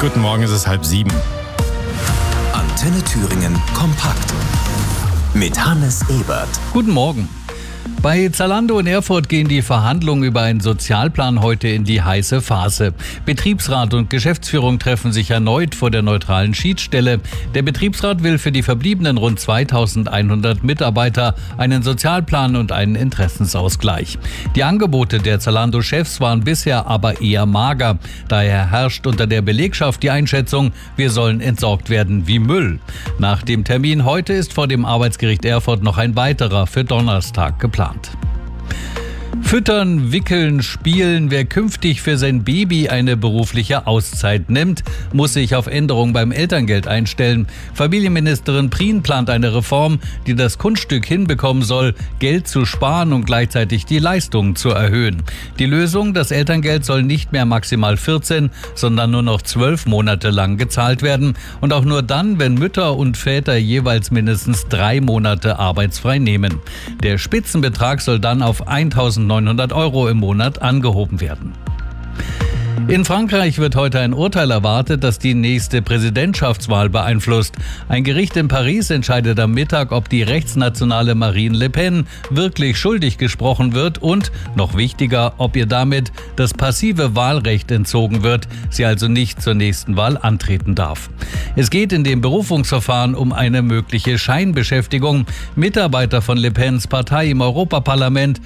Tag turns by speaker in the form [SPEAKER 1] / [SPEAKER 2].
[SPEAKER 1] Guten Morgen, es ist 6:30.
[SPEAKER 2] Antenne Thüringen kompakt mit Hannes Ebert.
[SPEAKER 3] Guten Morgen. Bei Zalando in Erfurt gehen die Verhandlungen über einen Sozialplan heute in die heiße Phase. Betriebsrat und Geschäftsführung treffen sich erneut vor der neutralen Schiedsstelle. Der Betriebsrat will für die verbliebenen rund 2100 Mitarbeiter einen Sozialplan und einen Interessensausgleich. Die Angebote der Zalando-Chefs waren bisher aber eher mager. Daher herrscht unter der Belegschaft die Einschätzung, wir sollen entsorgt werden wie Müll. Nach dem Termin heute ist vor dem Arbeitsgericht Erfurt noch ein weiterer für Donnerstag geplant. Füttern, wickeln, spielen. Wer künftig für sein Baby eine berufliche Auszeit nimmt, muss sich auf Änderungen beim Elterngeld einstellen. Familienministerin Prien plant eine Reform, die das Kunststück hinbekommen soll, Geld zu sparen und gleichzeitig die Leistungen zu erhöhen. Die Lösung, das Elterngeld soll nicht mehr maximal 14, sondern nur noch 12 Monate lang gezahlt werden. Und auch nur dann, wenn Mütter und Väter jeweils mindestens 3 Monate arbeitsfrei nehmen. Der Spitzenbetrag soll dann auf 1.900 € im Monat angehoben werden. In Frankreich wird heute ein Urteil erwartet, das die nächste Präsidentschaftswahl beeinflusst. Ein Gericht in Paris entscheidet am Mittag, ob die rechtsnationale Marine Le Pen wirklich schuldig gesprochen wird und, noch wichtiger, ob ihr damit das passive Wahlrecht entzogen wird, sie also nicht zur nächsten Wahl antreten darf. Es geht in dem Berufungsverfahren um eine mögliche Scheinbeschäftigung. Mitarbeiter von Le Pens Partei im Europaparlament